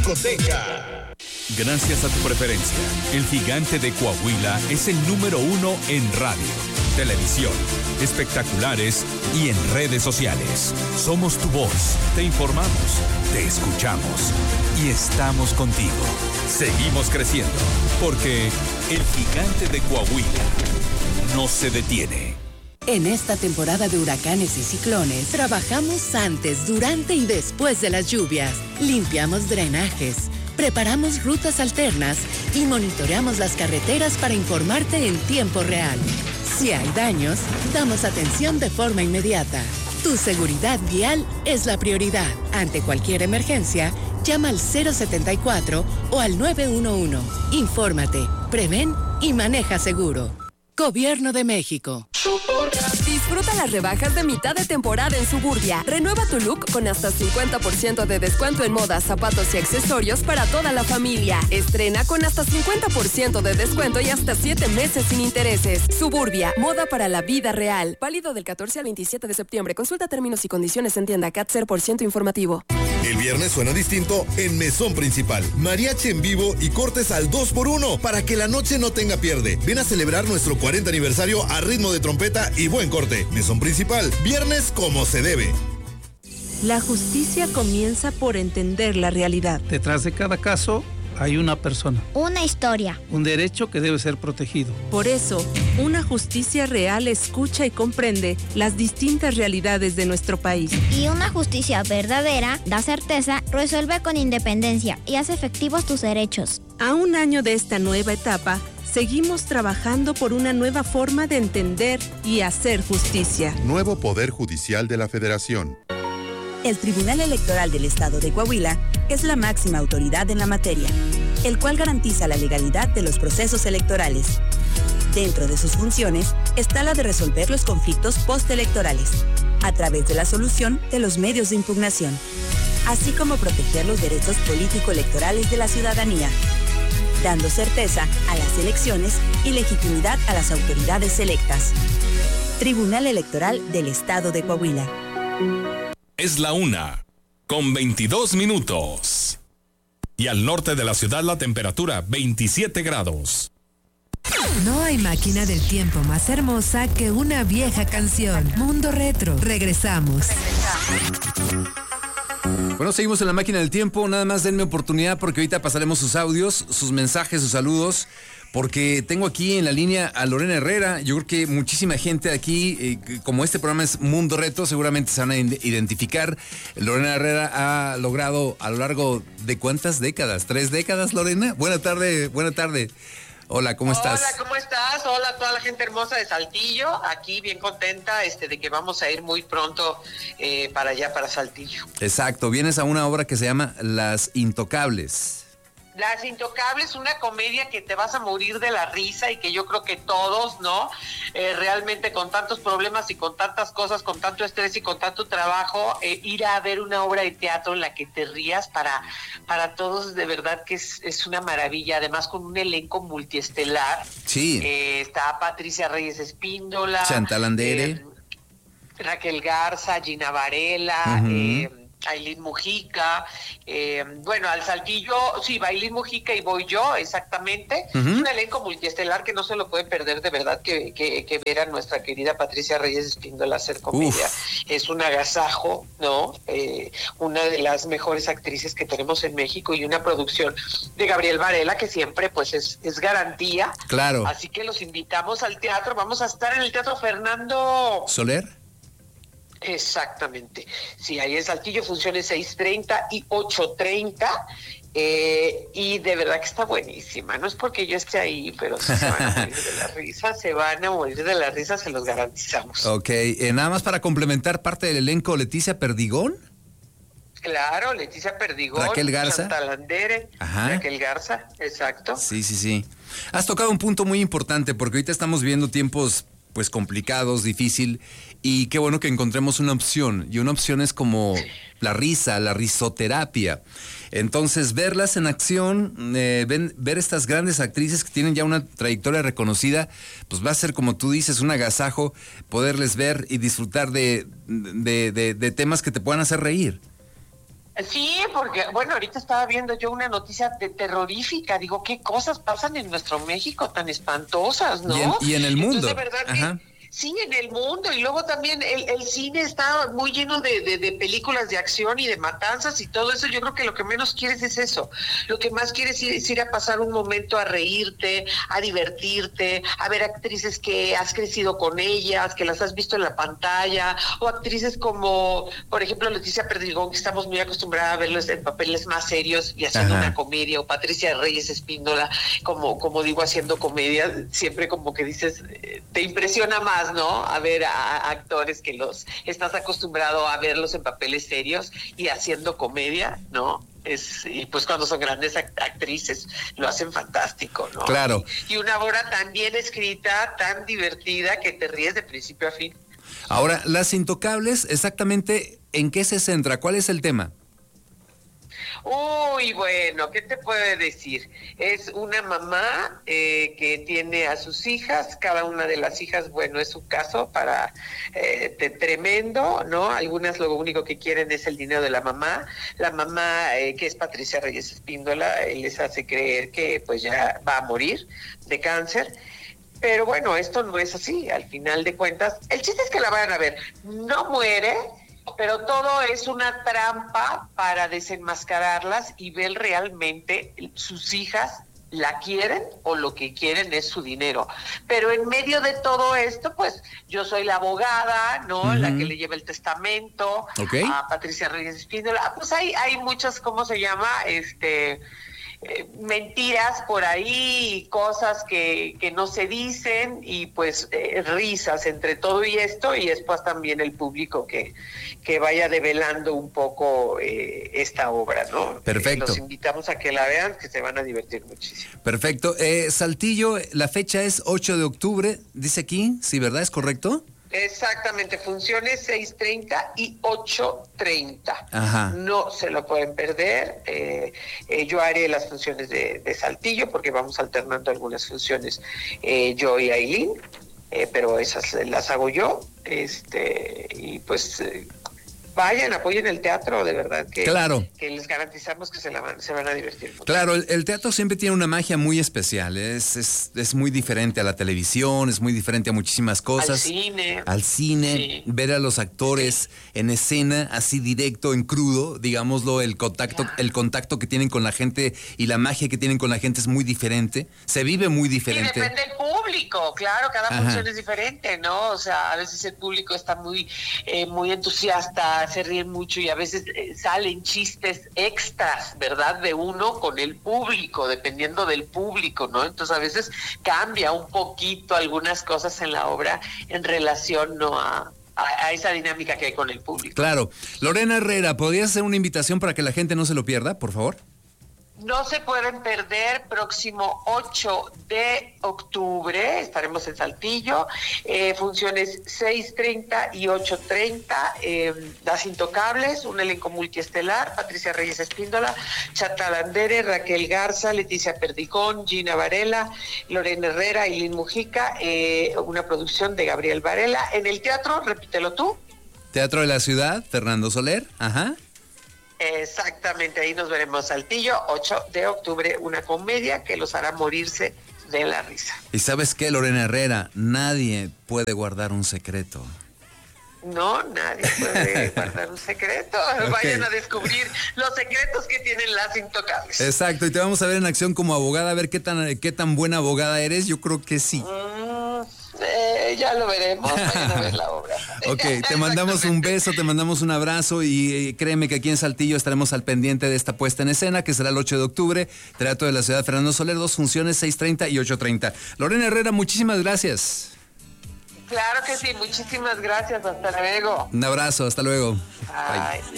discoteca. Gracias a tu preferencia, el Gigante de Coahuila es el número 1 en radio, televisión, espectaculares y en redes sociales. Somos tu voz, te informamos, te escuchamos y estamos contigo. Seguimos creciendo, porque el Gigante de Coahuila no se detiene. En esta temporada de huracanes y ciclones, trabajamos antes, durante y después de las lluvias. Limpiamos drenajes, preparamos rutas alternas y monitoreamos las carreteras para informarte en tiempo real. Si hay daños, damos atención de forma inmediata. Tu seguridad vial es la prioridad. Ante cualquier emergencia, llama al 074 o al 911. Infórmate, prevén y maneja seguro. Gobierno de México. Disfruta las rebajas de mitad de temporada en Suburbia. Renueva tu look con hasta 50% de descuento en modas, zapatos y accesorios para toda la familia. Estrena con hasta 50% de descuento y hasta 7 meses sin intereses. Suburbia, moda para la vida real. Válido del 14 al 27 de septiembre. Consulta términos y condiciones en tienda CAT 0% informativo. El viernes suena distinto en Mesón Principal. Mariachi en vivo y cortes al 2x1 para que la noche no tenga pierde. Ven a celebrar nuestro 40 aniversario a ritmo de trompeta y buen corte. Mesón Principal, viernes como se debe. La justicia comienza por entender la realidad. Detrás de cada caso hay una persona. Una historia. Un derecho que debe ser protegido. Por eso, una justicia real escucha y comprende las distintas realidades de nuestro país. Y una justicia verdadera da certeza, resuelve con independencia y hace efectivos tus derechos. A un año de esta nueva etapa, seguimos trabajando por una nueva forma de entender y hacer justicia. Nuevo Poder Judicial de la Federación. El Tribunal Electoral del Estado de Coahuila es la máxima autoridad en la materia, el cual garantiza la legalidad de los procesos electorales. Dentro de sus funciones está la de resolver los conflictos postelectorales, a través de la solución de los medios de impugnación, así como proteger los derechos político-electorales de la ciudadanía, dando certeza a las elecciones y legitimidad a las autoridades electas. Tribunal Electoral del Estado de Coahuila. Es la 1:22. Y al norte de la ciudad la temperatura 27 grados. No hay máquina del tiempo más hermosa que una vieja canción. Mundo Retro. Regresamos. Bueno, seguimos en la máquina del tiempo. Nada más denme oportunidad porque ahorita pasaremos sus audios, sus mensajes, sus saludos. Porque tengo aquí en la línea a Lorena Herrera. Yo creo que muchísima gente aquí, como este programa es Mundo Reto, seguramente se van a identificar. Lorena Herrera ha logrado a lo largo de ¿cuántas décadas? ¿3 décadas, Lorena? Buena tarde. Hola, ¿cómo estás? Hola, ¿cómo estás? Hola a toda la gente hermosa de Saltillo. Aquí bien contenta de que vamos a ir muy pronto para allá, para Saltillo. Exacto, vienes a una obra que se llama Las Intocables. Las Intocables, una comedia que te vas a morir de la risa y que yo creo que todos, ¿no? Realmente con tantos problemas y con tantas cosas, con tanto estrés y con tanto trabajo, ir a ver una obra de teatro en la que te rías para todos, de verdad que es una maravilla, además con un elenco multiestelar. Sí. Está Patricia Reyes Espíndola. Chantal Andere. Raquel Garza, Gina Varela, Ailín Mujica, al Saltillo, sí, va Ailín Mujica y voy yo, exactamente. Es un elenco multiestelar que no se lo pueden perder, de verdad, que ver a nuestra querida Patricia Reyes Espíndola hacer comedia. Es un agasajo, ¿no? Una de las mejores actrices que tenemos en México y una producción de Gabriel Varela que siempre, pues, es garantía. Claro. Así que los invitamos al teatro. Vamos a estar en el Teatro Fernando Soler. Exactamente. Sí, ahí en Saltillo funciones 6:30 y 8:30. Y de verdad que está buenísima. No es porque yo esté ahí, pero sí se van a morir de la risa. Se van a morir de la risa, se los garantizamos. Ok, nada más para complementar parte del elenco, Leticia Perdigón. Claro, Leticia Perdigón. Raquel Garza. Chantal Andere. Raquel Garza, exacto. Sí. Has tocado un punto muy importante porque ahorita estamos viviendo tiempos pues complicados, difícil, y qué bueno que encontremos una opción, y una opción es como la risa, la risoterapia. Entonces, verlas en acción, ver estas grandes actrices que tienen ya una trayectoria reconocida, pues va a ser, como tú dices, un agasajo poderles ver y disfrutar de temas que te puedan hacer reír. Sí, porque, bueno, ahorita estaba viendo yo una noticia terrorífica. Digo, ¿qué cosas pasan en nuestro México tan espantosas, no? Y en el mundo. Entonces, de verdad que sí, en el mundo. Y luego también el cine está muy lleno de películas de acción y de matanzas y todo eso. Yo creo que lo que menos quieres es eso. Lo que más quieres es ir a pasar un momento a reírte, a divertirte, a ver actrices que has crecido con ellas, que las has visto en la pantalla, o actrices como, por ejemplo, Leticia Perdigón, que estamos muy acostumbradas a verlos en papeles más serios y haciendo una comedia, o Patricia Reyes Espíndola, como digo, haciendo comedia. Siempre como que dices, te impresiona más, ¿no? A ver a actores que los estás acostumbrado a verlos en papeles serios y haciendo comedia, ¿no? Y pues cuando son grandes actrices lo hacen fantástico, ¿no? Claro. Y una obra tan bien escrita, tan divertida, que te ríes de principio a fin. Ahora, Las Intocables, exactamente, ¿en qué se centra? ¿Cuál es el tema? Uy, bueno, ¿qué te puedo decir? Es una mamá que tiene a sus hijas, cada una de las hijas, bueno, es su caso para tremendo, ¿no? Algunas lo único que quieren es el dinero de la mamá que es Patricia Reyes Espíndola, les hace creer que pues ya va a morir de cáncer. Pero bueno, esto no es así, al final de cuentas, el chiste es que la vayan a ver, no muere, pero todo es una trampa para desenmascararlas y ver realmente sus hijas la quieren o lo que quieren es su dinero. Pero en medio de todo esto, pues yo soy la abogada, ¿no? La que le lleva el testamento a Patricia Reyes Espíndola. Pues hay muchas, ¿cómo se llama? Mentiras por ahí, cosas que no se dicen y pues risas entre todo y esto, y después también el público que vaya develando un poco esta obra, ¿no? Perfecto. Los invitamos a que la vean, que se van a divertir muchísimo. Perfecto. Saltillo, la fecha es 8 de octubre, dice aquí, ¿sí, verdad? ¿Es correcto? Exactamente, funciones 6:30 y 8:30. Ajá. No se lo pueden perder. Yo haré las funciones de Saltillo porque vamos alternando algunas funciones yo y Ailín, pero esas las hago yo. Y pues vayan, apoyen el teatro, de verdad que, claro, que les garantizamos que se van a divertir mucho. Claro, el teatro siempre tiene una magia muy especial, es muy diferente a la televisión, es muy diferente a muchísimas cosas. Al cine, sí. Ver a los actores en escena, así directo, en crudo, digámoslo, el contacto que tienen con la gente y la magia que tienen con la gente es muy diferente, se vive muy diferente. Y depende del público, claro, cada función es diferente, ¿no? O sea, a veces el público está muy entusiasta, se ríen mucho y a veces salen chistes extras, ¿verdad? De uno con el público, dependiendo del público, ¿no? Entonces a veces cambia un poquito algunas cosas en la obra en relación, ¿no? a esa dinámica que hay con el público. Claro. Lorena Herrera, ¿podrías hacer una invitación para que la gente no se lo pierda, por favor? No se pueden perder, próximo 8 de octubre, estaremos en Saltillo, funciones 6:30 y 8:30, Las Intocables, un elenco multiestelar, Patricia Reyes Espíndola, Chata Landere, Raquel Garza, Leticia Perdigón, Gina Varela, Lorena Herrera, Ailín Mujica, una producción de Gabriel Varela. En el teatro, repítelo tú. Teatro de la Ciudad, Fernando Soler, ajá. Exactamente, ahí nos veremos. Saltillo, 8 de octubre, una comedia que los hará morirse de la risa. ¿Y sabes qué, Lorena Herrera? Nadie puede guardar un secreto. No, nadie puede guardar un secreto. Okay. Vayan a descubrir los secretos que tienen Las Intocables. Exacto, y te vamos a ver en acción como abogada, a ver qué tan buena abogada eres. Yo creo que sí. Ya lo veremos, vayan a ver la obra. Ok, te mandamos un beso, te mandamos un abrazo y créeme que aquí en Saltillo estaremos al pendiente de esta puesta en escena, que será el 8 de octubre, Teatro de la Ciudad, Fernando Soler, 2 funciones, 6:30 y 8:30. Lorena Herrera, muchísimas gracias. Claro que sí, muchísimas gracias, hasta luego. Un abrazo, hasta luego. Bye.